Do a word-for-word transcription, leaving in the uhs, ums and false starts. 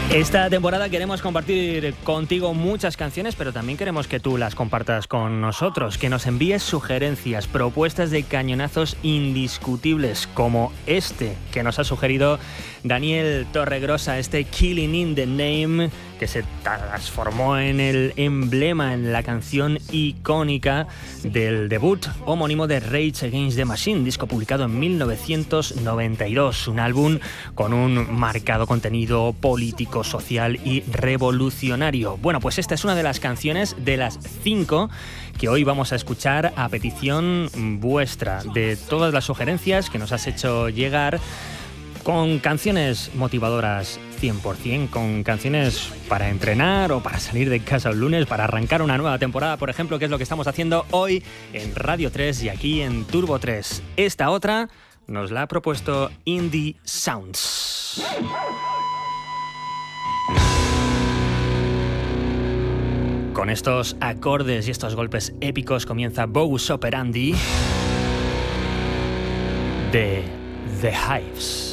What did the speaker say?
Esta temporada queremos compartir contigo muchas canciones, pero también queremos que tú las compartas con nosotros, que nos envíes sugerencias, propuestas de cañonazos indiscutibles, como este que nos ha sugerido Daniel Torregrosa, este Killing in the Name, que se transformó en el emblema, en la canción icónica del debut homónimo de Rage Against the Machine, disco publicado en mil novecientos noventa y dos, un álbum con un marcado contenido político, social y revolucionario. Bueno, pues esta es una de las canciones de las cinco que hoy vamos a escuchar a petición vuestra, de todas las sugerencias que nos has hecho llegar, con canciones motivadoras cien por ciento, con canciones para entrenar o para salir de casa un lunes, para arrancar una nueva temporada, por ejemplo, que es lo que estamos haciendo hoy en Radio tres y aquí en Turbo tres. Esta otra nos la ha propuesto Indie Sounds. Con estos acordes y estos golpes épicos comienza Modus Operandi de The Hives.